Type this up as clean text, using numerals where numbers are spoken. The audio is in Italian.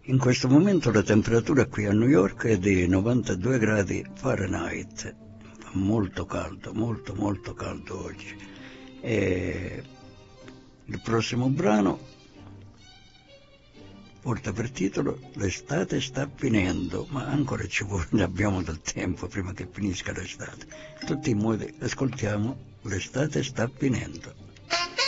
In questo momento la temperatura qui a New York è di 92 gradi Fahrenheit, fa molto caldo, molto molto caldo oggi. E il prossimo brano porta per titolo L'estate sta finendo, ma ancora abbiamo del tempo prima che finisca l'estate. In tutti i modi ascoltiamo L'estate sta finendo.